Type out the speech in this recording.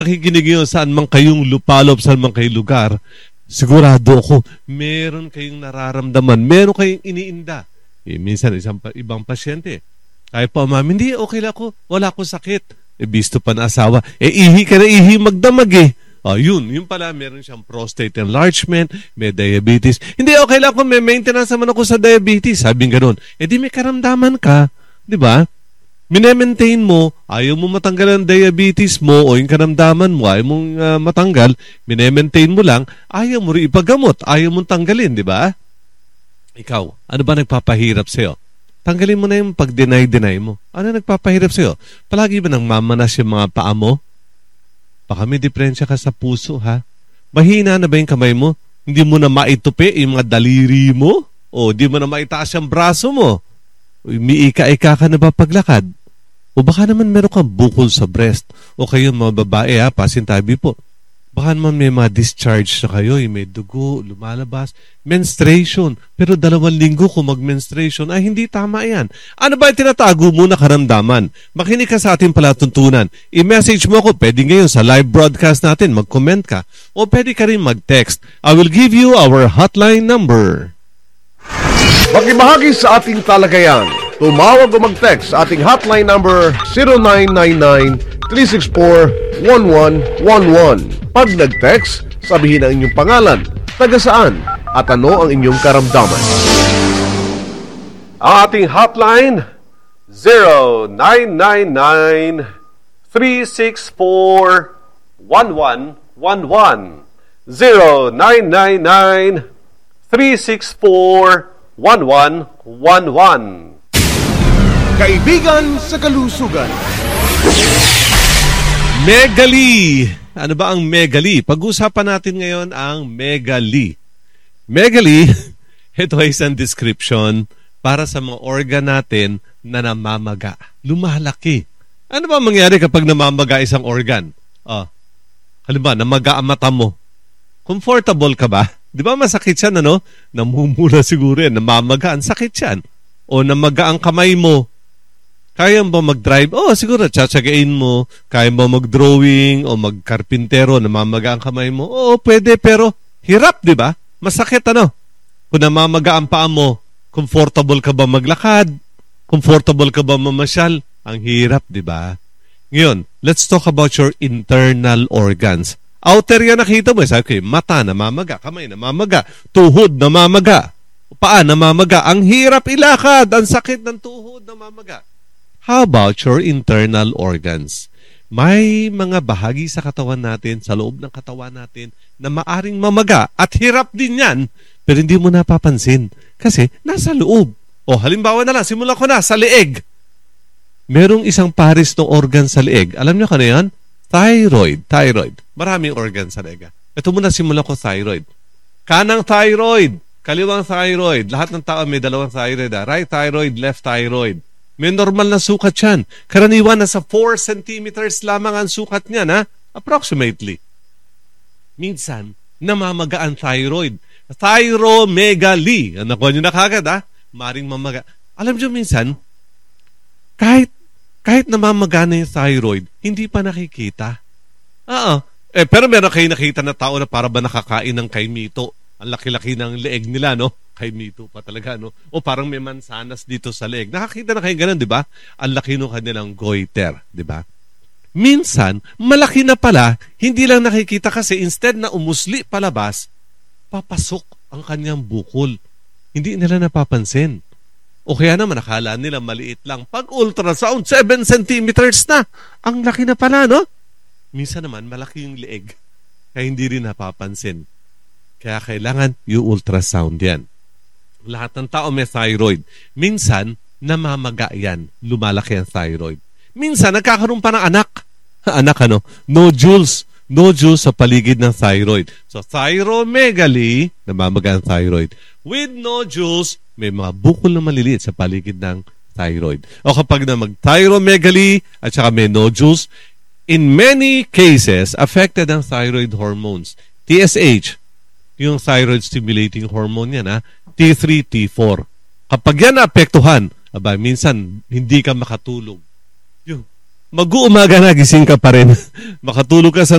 nakikinig nyo saan man kayong lupalop, saan man kayong lugar, sigurado ako, meron kayong nararamdaman, meron kayong iniinda. Minsan, ibang pasyente, kaya po, ma'am, hindi, okay lang ako, wala akong sakit. Bisto pa na asawa, ihi ka na ihi magdamag eh. Yun pala, meron siyang prostate enlargement, may diabetes. Hindi, okay lang ako, may maintenance naman ako sa diabetes. Sabing ganun. Di may karamdaman ka, di ba? Minemaintain mo, ayaw mo matanggal ang diabetes mo o yung karamdaman mo, ayaw mong matanggal, minemaintain mo lang, ayaw mo rin ipagamot, ayaw mong tanggalin, di ba? Ikaw, ano ba nagpapahirap sa'yo? Tanggalin mo na yung pag-deny mo. Ano nagpapahirap sa'yo? Palagi ba nang mamanas yung mga paa mo? Baka may diferensya ka sa puso, ha? Mahina na ba yung kamay mo? Hindi mo na maitupi yung mga daliri mo? O di mo na maitaas yung braso mo? Umiika-ika ka na ba paglakad? O baka naman meron kang bukol sa breast. O kayo mga babae, pasintabi po. Baka naman may mga discharge na kayo, may dugo, lumalabas, menstruation. Pero 2 linggo kung mag-menstruation, hindi tama yan. Ano ba yung tinatago mo na karamdaman? Makinig ka sa ating palatuntunan. I-message mo ako, pwede ngayon sa live broadcast natin, mag-comment ka. O pwede ka rin mag-text. I will give you our hotline number. Makibahagi sa ating talagayan. Tumawag o mag-text sa ating hotline number 0999-364-1111. Pag nag-text, sabihin ang inyong pangalan, taga saan, at ano ang inyong karamdaman. Ang ating hotline, 0999-364-1111. 0999-364-1111. Kaibigan sa kalusugan. Megali. Ano ba ang megali? Pag-usapan natin ngayon ang megali. Megali, ito ay isang description para sa mga organ natin na namamaga. Lumalaki. Ano ba mangyari kapag namamaga isang organ? Halimbawa, namaga ang mata mo. Comfortable ka ba? Di ba masakit yan, ano? Namumula siguro yan. Namamaga, ang sakit yan. O namaga ang kamay mo. Kaya ba mag-drive? Siguro, tsatsagain mo. Kaya ba mag-drawing o mag-karpintero, namamaga ang kamay mo? Oo, pwede, pero hirap, di ba? Masakit, ano? Kung namamaga ang paa mo, comfortable ka ba maglakad? Comfortable ka ba mamasyal? Ang hirap, di ba? Ngayon, let's talk about your internal organs. Outer yan nakita mo. Sabi ko, mata namamaga, kamay namamaga, tuhod namamaga, paa namamaga. Ang hirap ilakad, ang sakit ng tuhod namamaga. How about your internal organs? May mga bahagi sa katawan natin, sa loob ng katawan natin, na maaring mamaga at hirap din yan, pero hindi mo napapansin kasi nasa loob. Halimbawa na lang, simulan ko na sa leeg. Merong isang pares ng organ sa leeg. Alam niyo kano yan? Thyroid. Maraming organ sa leeg. Ito muna, simulan ko thyroid. Kanang thyroid, kaliwang thyroid. Lahat ng tao may 2 thyroid. Right thyroid, left thyroid. May normal na sukat yan. Karaniwan, nasa 4 centimeters lamang ang sukat niyan, approximately. Minsan, namamaga ang thyroid. Thyromegaly. Nakuha nyo na kagad, maring mamaga. Alam nyo minsan, kahit namamaga na yung thyroid, hindi pa nakikita. Pero meron kayo nakita na tao na para ba nakakain ng kaimito. Ang laki-laki ng leeg nila, no? Kaimito pa talaga, no? O parang may mansanas dito sa leeg. Nakakita na kayo ganun, di ba? Ang laki ng kanilang goiter, di ba? Minsan, malaki na pala, hindi lang nakikita kasi instead na umusli palabas, papasok ang kanyang bukol. Hindi nila napapansin. O kaya naman, nakala nila maliit lang. Pag ultrasound, 7 centimeters na. Ang laki na pala, no? Minsan naman, malaki yung leeg. Kaya hindi rin napapansin. Kaya kailangan yung ultrasound yan. Lahat ng tao may thyroid. Minsan, namamaga yan. Lumalaki ang thyroid. Minsan, nagkakaroon pa ng anak. Nodules. Nodules sa paligid ng thyroid. So, thyromegaly, namamaga ang thyroid. With nodules, may mga bukol na maliliit sa paligid ng thyroid. O kapag na mag-thyromegaly at saka may nodules, in many cases, affected ang thyroid hormones. TSH, yung thyroid stimulating hormone yan, T3, T4. Kapag yan naapektuhan, minsan hindi ka makatulog. mag-uumaga na, gising ka pa rin. Makatulog ka sa